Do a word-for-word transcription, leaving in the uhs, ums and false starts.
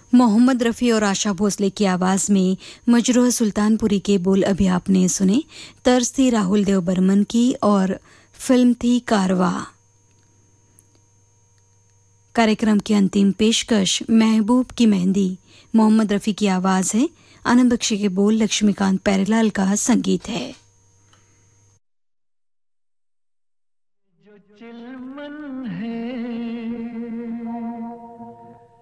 मोहम्मद रफ़ी और आशा भोसले की आवाज़ में मजरूह सुल्तानपुरी के बोल अभी आपने सुने। तर्ज थी राहुल देव बर्मन की और फिल्म थी कारवा। कार्यक्रम की अंतिम पेशकश महबूब की मेहंदी, मोहम्मद रफ़ी की आवाज़ है, आनंद बख्शी के बोल, लक्ष्मीकांत प्यारेलाल का संगीत है। जो चिलमन है